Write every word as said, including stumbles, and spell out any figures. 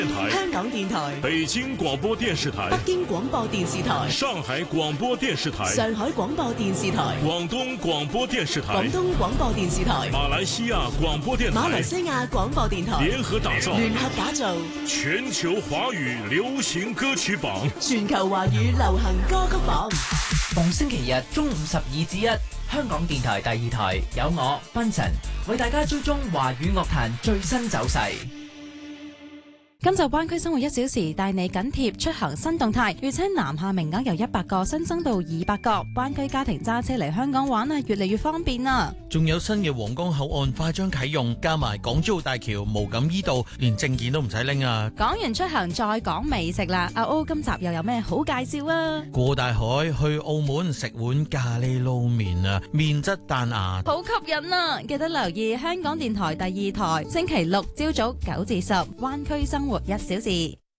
香港電台、 北京廣播電視台、 北京廣播電視台、 上海廣播電視台、 上海廣播電視台、 廣東廣播電視台、 廣東廣播電視台、 馬來西亞廣播電台、 馬來西亞廣播電台聯合打造、 聯合打造全球華語流行歌曲榜、 全球華語流行歌曲榜。 逢星期日中午十二至一，香港電台第二台有我賓晨為大家追蹤華語樂壇最新走勢。 今集灣區生活一小時帶你緊貼出行新動態，預測南下名額由一百個新增到二百個，灣區家庭揸車嚟香港玩啊，越嚟越方便啊！ 仲有新嘅皇崗口岸快將啟用，加埋港珠澳大橋無感依道，連證件都唔使拎啊！ 講完出行再講美食啦，阿 O 今集又有咩好介紹啊？ 過大海去澳門食碗咖喱撈麵啊，麵質彈牙， 好吸引啊！記得留意香港電台第二台，星期六朝早九至十，灣區生活一小時。